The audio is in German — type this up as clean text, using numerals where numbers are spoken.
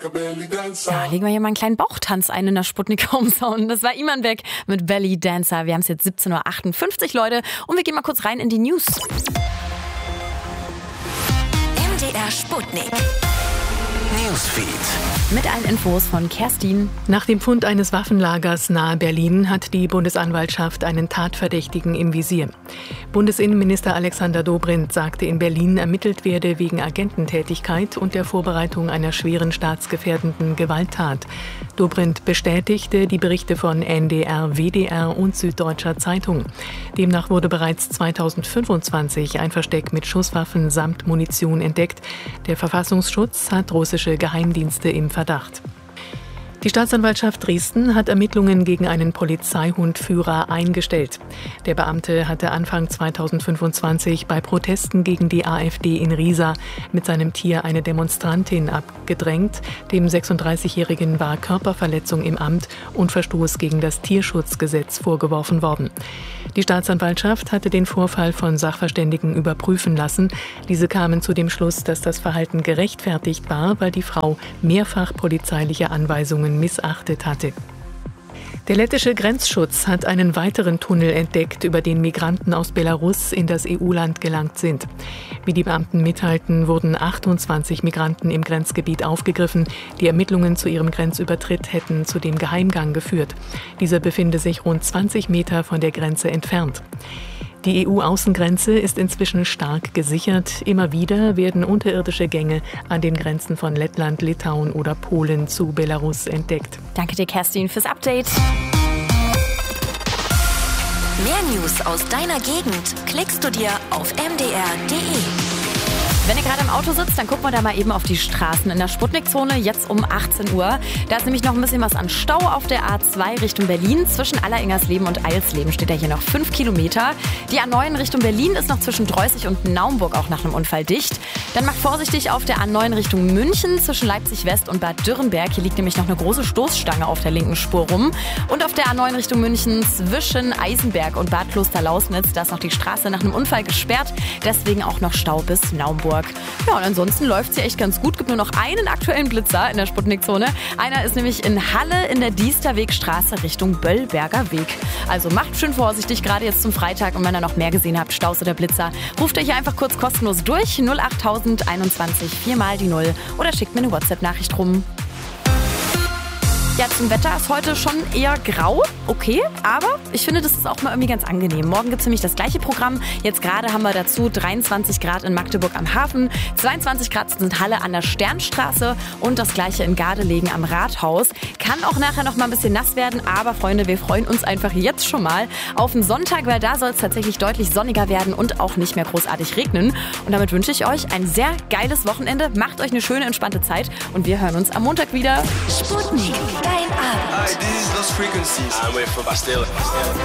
Ja, legen wir hier mal einen kleinen Bauchtanz ein in der Sputnik Home Zone. Das war Imanbek mit Belly Dancer. Wir haben es jetzt 17:58 Uhr, Leute. Und wir gehen mal kurz rein in die News. MDR Sputnik Newsfeed. Mit allen Infos von Kerstin. Nach dem Fund eines Waffenlagers nahe Berlin hat die Bundesanwaltschaft einen Tatverdächtigen im Visier. Bundesinnenminister Alexander Dobrindt sagte in Berlin, ermittelt werde wegen Agententätigkeit und der Vorbereitung einer schweren staatsgefährdenden Gewalttat. Dobrindt bestätigte die Berichte von NDR, WDR und Süddeutscher Zeitung. Demnach wurde bereits 2025 ein Versteck mit Schusswaffen samt Munition entdeckt. Der Verfassungsschutz hat russische Geheimdienste im Verdacht. Die Staatsanwaltschaft Dresden hat Ermittlungen gegen einen Polizeihundführer eingestellt. Der Beamte hatte Anfang 2025 bei Protesten gegen die AfD in Riesa mit seinem Tier eine Demonstrantin abgedrängt. Dem 36-Jährigen war Körperverletzung im Amt und Verstoß gegen das Tierschutzgesetz vorgeworfen worden. Die Staatsanwaltschaft hatte den Vorfall von Sachverständigen überprüfen lassen. Diese kamen zu dem Schluss, dass das Verhalten gerechtfertigt war, weil die Frau mehrfach polizeiliche Anweisungen missachtet hatte. Der lettische Grenzschutz hat einen weiteren Tunnel entdeckt, über den Migranten aus Belarus in das EU-Land gelangt sind. Wie die Beamten mitteilten, wurden 28 Migranten im Grenzgebiet aufgegriffen. Die Ermittlungen zu ihrem Grenzübertritt hätten zu dem Geheimgang geführt. Dieser befinde sich rund 20 Meter von der Grenze entfernt. Die EU-Außengrenze ist inzwischen stark gesichert. Immer wieder werden unterirdische Gänge an den Grenzen von Lettland, Litauen oder Polen zu Belarus entdeckt. Danke dir, Kerstin, fürs Update. Mehr News aus deiner Gegend klickst du dir auf mdr.de. Wenn ihr gerade im Auto sitzt, dann gucken wir da mal eben auf die Straßen in der Sputnik-Zone, jetzt um 18 Uhr. Da ist nämlich noch ein bisschen was an Stau auf der A2 Richtung Berlin. Zwischen Alleringers-Leben und Eilsleben steht ja hier noch 5 Kilometer. Die A9 Richtung Berlin ist noch zwischen Dreußig und Naumburg auch nach einem Unfall dicht. Dann macht vorsichtig auf der A9 Richtung München zwischen Leipzig-West und Bad Dürrenberg. Hier liegt nämlich noch eine große Stoßstange auf der linken Spur rum. Und auf der A9 Richtung München zwischen Eisenberg und Bad Klosterlausnitz, da ist noch die Straße nach einem Unfall gesperrt. Deswegen auch noch Stau bis Naumburg. Ja, und ansonsten läuft sie echt ganz gut. Gibt nur noch einen aktuellen Blitzer in der Sputnik-Zone. Einer ist nämlich in Halle in der Diesterwegstraße Richtung Böllberger Weg. Also macht schön vorsichtig, gerade jetzt zum Freitag. Und wenn ihr noch mehr gesehen habt, Staus oder Blitzer, ruft euch hier einfach kurz kostenlos durch. 08000 21 4 mal die 0 oder schickt mir eine WhatsApp-Nachricht rum. Ja, zum Wetter ist heute schon eher grau, okay, aber ich finde, das ist auch mal irgendwie ganz angenehm. Morgen gibt es nämlich das gleiche Programm. Jetzt gerade haben wir dazu 23 Grad in Magdeburg am Hafen, 22 Grad sind Halle an der Sternstraße und das gleiche in Gardelegen am Rathaus. Kann auch nachher noch mal ein bisschen nass werden, aber Freunde, wir freuen uns einfach jetzt schon mal auf den Sonntag, weil da soll es tatsächlich deutlich sonniger werden und auch nicht mehr großartig regnen. Und damit wünsche ich euch ein sehr geiles Wochenende. Macht euch eine schöne, entspannte Zeit und wir hören uns am Montag wieder. Sputnik. Dein Abend. Hi, this is Lost Frequencies. I'm with Bastille.